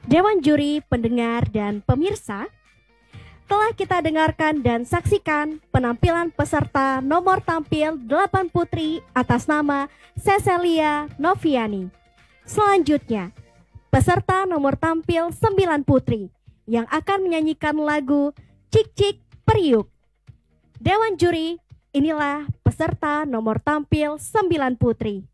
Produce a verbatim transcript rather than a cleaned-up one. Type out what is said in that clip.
Dewan Juri, pendengar, dan pemirsa, telah kita dengarkan dan saksikan penampilan peserta nomor tampil delapan putri atas nama Cecelia Noviani. Selanjutnya, peserta nomor tampil sembilan putri yang akan menyanyikan lagu Cik Cik Periuk. Dewan Juri, inilah peserta nomor tampil sembilan putri.